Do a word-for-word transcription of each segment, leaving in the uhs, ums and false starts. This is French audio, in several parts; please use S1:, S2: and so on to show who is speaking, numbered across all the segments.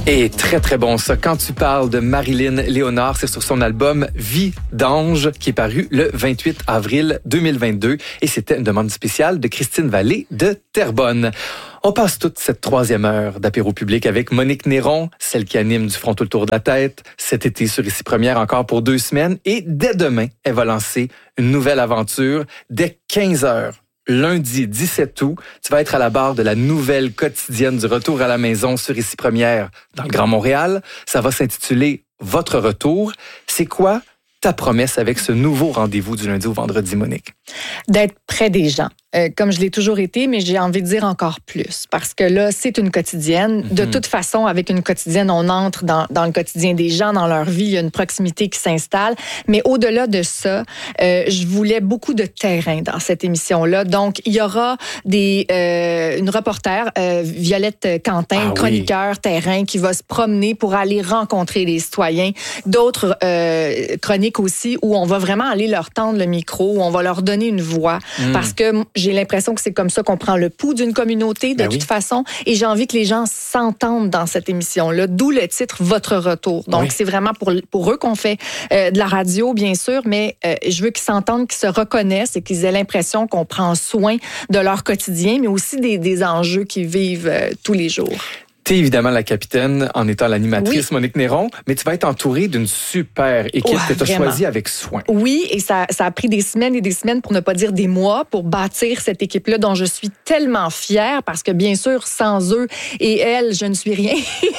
S1: Et très, très bon ça. Quand tu parles de Marilyn Léonard, c'est sur son album Vie d'ange qui est paru le vingt-huit avril deux mille vingt-deux. Et c'était une demande spéciale de Christine Vallée de Terrebonne. On passe toute cette troisième heure d'apéro public avec Monique Néron, celle qui anime du front tout le tour de la tête, cet été sur Ici Première encore pour deux semaines. Et dès demain, elle va lancer une nouvelle aventure dès quinze heures. Lundi dix-sept août, tu vas être à la barre de la nouvelle quotidienne du retour à la maison sur Ici Première dans le Grand Montréal. Ça va s'intituler « Votre retour ». C'est quoi ta promesse avec ce nouveau rendez-vous du lundi au vendredi, Monique?
S2: D'être près des gens. Euh, comme je l'ai toujours été, mais j'ai envie de dire encore plus. Parce que là, c'est une quotidienne. Mm-hmm. De toute façon, avec une quotidienne, on entre dans, dans le quotidien des gens, dans leur vie. Il y a une proximité qui s'installe. Mais au-delà de ça, euh, je voulais beaucoup de terrain dans cette émission-là. Donc, il y aura des, euh, une reporter, euh, Violette Quentin,
S1: ah,
S2: chroniqueur
S1: oui.
S2: terrain, qui va se promener pour aller rencontrer les citoyens. D'autres euh, chroniques aussi, où on va vraiment aller leur tendre le micro, où on va leur donner une voix. Mm. Parce que j'ai l'impression que c'est comme ça qu'on prend le pouls d'une communauté, de ben toute oui. façon. Et j'ai envie que les gens s'entendent dans cette émission-là, d'où le titre « Votre retour ». Donc, oui. c'est vraiment pour, pour eux qu'on fait euh, de la radio, bien sûr, mais euh, je veux qu'ils s'entendent, qu'ils se reconnaissent et qu'ils aient l'impression qu'on prend soin de leur quotidien, mais aussi des, des enjeux qu'ils vivent euh, tous les jours.
S1: T'es évidemment la capitaine en étant l'animatrice, oui. Monique Néron, mais tu vas être entourée d'une super équipe ouais, que tu as choisie avec soin.
S2: Oui, et ça, ça a pris des semaines et des semaines, pour ne pas dire des mois, pour bâtir cette équipe-là dont je suis tellement fière parce que, bien sûr, sans eux et elle, je ne suis rien.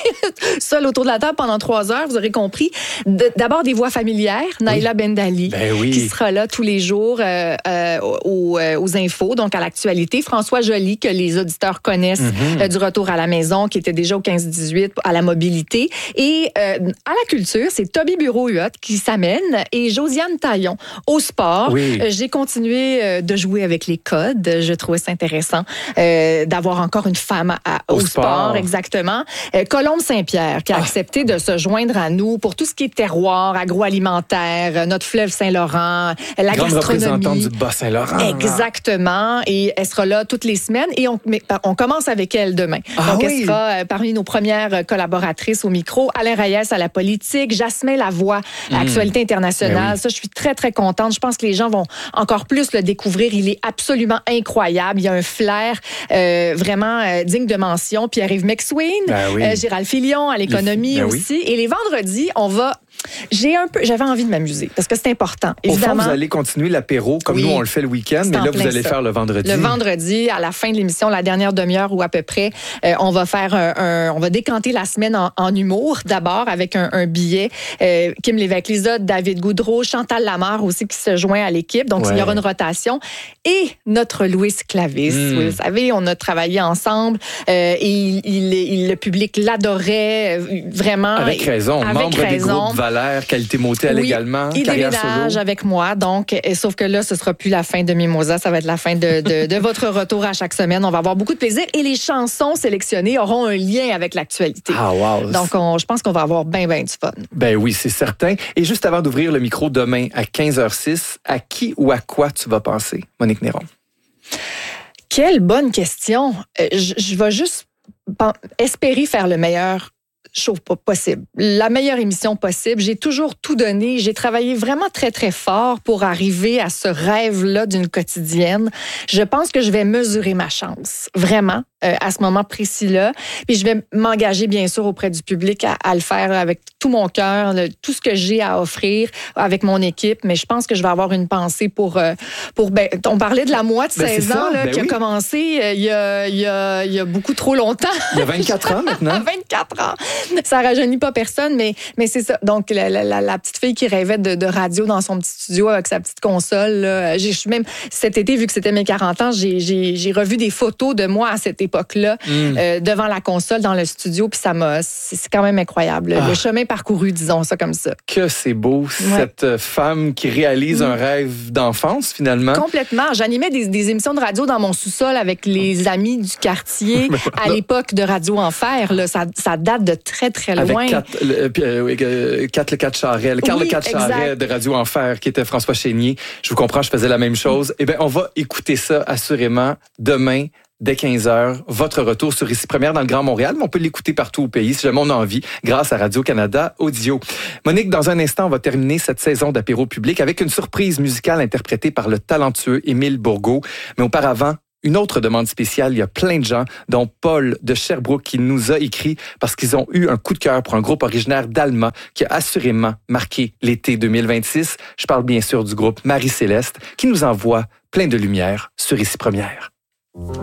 S2: Seule autour de la table pendant trois heures, vous aurez compris. De, d'abord, des voix familières. Naïla oui. Bendali,
S1: ben oui.
S2: qui sera là tous les jours euh, euh, aux, euh, aux infos, donc à l'actualité. François Joly, que les auditeurs connaissent, mm-hmm. euh, du retour à la maison, qui était déjà au quinze dix-huit à la mobilité. Et euh, à la culture, c'est Toby Bureau-Huot qui s'amène et Josiane Taillon au sport.
S1: Oui.
S2: Euh, j'ai continué euh, de jouer avec les codes. Je trouvais ça intéressant euh, d'avoir encore une femme à, au, au sport. sport. Exactement. Euh, Colombe Saint-Pierre qui a ah. accepté de se joindre à nous pour tout ce qui est terroir, agroalimentaire, notre fleuve Saint-Laurent, la
S1: grande
S2: gastronomie.
S1: Représentante du Bas-Saint-Laurent.
S2: Exactement. Et elle sera là toutes les semaines. Et on, mais, on commence avec elle demain.
S1: Ah,
S2: Donc,
S1: oui.
S2: elle sera euh, parmi nos premières collaboratrices au micro. Alain Reyes à la politique, Jasmin Lavoie à Actualité internationale. Ben oui. Ça, je suis très, très contente. Je pense que les gens vont encore plus le découvrir. Il est absolument incroyable. Il y a un flair euh, vraiment euh, digne de mention. Pierre-Yves McSween,
S1: ben oui.
S2: euh, Gérald Filion à l'économie ben aussi. Oui. Et les vendredis, on va... J'ai un peu, j'avais envie de m'amuser parce que c'est important. Évidemment.
S1: Au fond, vous allez continuer l'apéro comme oui, nous on le fait le week-end, mais là vous allez ça. faire le vendredi.
S2: Le vendredi, à la fin de l'émission, la dernière demi-heure ou à peu près, euh, on va faire un, un, on va décanter la semaine en, en humour d'abord avec un, un billet. Euh, Kim Lévesque-Lizotte, David Goudreau, Chantal Lamarre aussi qui se joint à l'équipe. Donc ouais. il y aura une rotation et notre Louis Clavis. Mm. Vous le savez, on a travaillé ensemble euh, et il, il, il, le public l'adorait vraiment.
S1: Avec raison.
S2: Avec
S1: membre
S2: raison.
S1: des groupes Valère, Qualité Motel
S2: oui,
S1: également.
S2: Il déménage avec moi, donc, et, sauf que là, ce sera plus la fin de Mimosa, ça va être la fin de, de, de votre retour à chaque semaine. On va avoir beaucoup de plaisir et les chansons sélectionnées auront un lien avec l'actualité.
S1: Ah, wow.
S2: Donc, on, je pense qu'on va avoir bien, bien du fun.
S1: Ben oui, c'est certain. Et juste avant d'ouvrir le micro demain à quinze heures six, à qui ou à quoi tu vas penser, Monique Néron?
S2: Quelle bonne question. Euh, je, je vais juste espérer faire le meilleur show possible. La meilleure émission possible. J'ai toujours tout donné. J'ai travaillé vraiment très, très fort pour arriver à ce rêve-là d'une quotidienne. Je pense que je vais mesurer ma chance. Vraiment. Euh, à ce moment précis-là. Puis je vais m'engager, bien sûr, auprès du public à, à le faire avec tout mon cœur, le, tout ce que j'ai à offrir avec mon équipe. Mais je pense que je vais avoir une pensée pour... Euh, pour ben, on parlait de la moi de ben seize ans là, ben qui oui. a commencé euh, il, y a, il, y a, il y a beaucoup trop longtemps.
S1: Il y a vingt-quatre ans maintenant.
S2: vingt-quatre ans. Ça rajeunit pas personne, mais, mais c'est ça. Donc, la, la, la, la petite fille qui rêvait de, de radio dans son petit studio avec sa petite console. Là, j'ai, même cet été, vu que c'était mes quarante ans, j'ai, j'ai, j'ai revu des photos de moi à cette époque. époque-là, mm. euh, devant la console, dans le studio, puis ça m'a... C'est, c'est quand même incroyable. Ah. Le chemin parcouru, disons ça comme ça.
S1: Que c'est beau, ouais. cette femme qui réalise mm. un rêve d'enfance, finalement.
S2: Complètement. J'animais des, des émissions de radio dans mon sous-sol avec les amis du quartier à l'époque de Radio Enfer. Là, ça, ça date de très, très loin.
S1: Avec Kat, le, euh, Kat Le Cat Charret, le Carl oui, Le Cat Charret de Radio Enfer, qui était François Chénier. Je vous comprends, je faisais la même chose. Eh bien, on va écouter ça assurément demain dès quinze heures, votre retour sur Ici Première dans le Grand Montréal, mais on peut l'écouter partout au pays, si jamais on a envie, grâce à Radio-Canada Audio. Monique, dans un instant, on va terminer cette saison d'apéro public avec une surprise musicale interprétée par le talentueux Émile Bourgault. Mais auparavant, une autre demande spéciale, il y a plein de gens, dont Paul de Sherbrooke, qui nous a écrit parce qu'ils ont eu un coup de cœur pour un groupe originaire d'Alma qui a assurément marqué l'été deux mille vingt-six. Je parle bien sûr du groupe Marie-Céleste, qui nous envoie plein de lumière sur Ici Première.